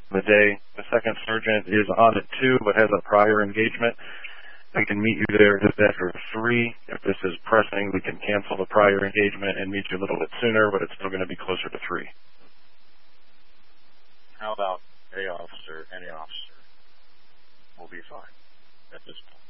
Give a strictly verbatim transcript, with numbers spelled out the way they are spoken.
the day. The second sergeant is on at two but has a prior engagement. I can meet you there just after three. If this is pressing, we can cancel the prior engagement and meet you a little bit sooner, but it's still going to be closer to three. How about a officer, any officer will be fine at this point?